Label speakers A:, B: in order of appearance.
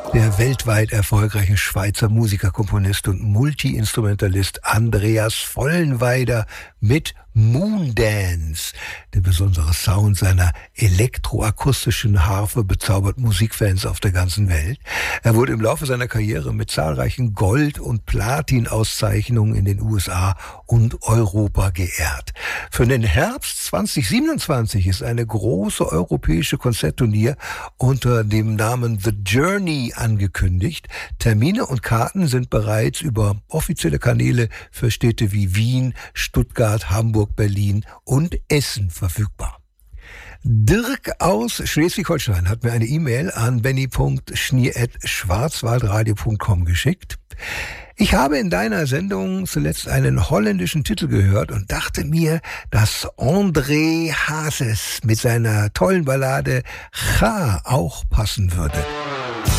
A: Der weltweit erfolgreiche Schweizer Musiker, Komponist und Multi-Instrumentalist Andreas Vollenweider mit Moondance. Der besondere Sound seiner elektroakustischen Harfe bezaubert Musikfans auf der ganzen Welt. Er wurde im Laufe seiner Karriere mit zahlreichen Gold- und Platin-Auszeichnungen in den USA und Europa geehrt. Für den Herbst 2027 ist eine große europäische Konzertturnier unter dem Namen The Journey angekündigt. Termine und Karten sind bereits über offizielle Kanäle für Städte wie Wien, Stuttgart, Hamburg, Berlin und Essen verfügbar. Dirk aus Schleswig-Holstein hat mir eine E-Mail an benny.schnier@schwarzwaldradio.com geschickt. Ich habe in deiner Sendung zuletzt einen holländischen Titel gehört und dachte mir, dass André Hazes mit seiner tollen Ballade Ga auch passen würde.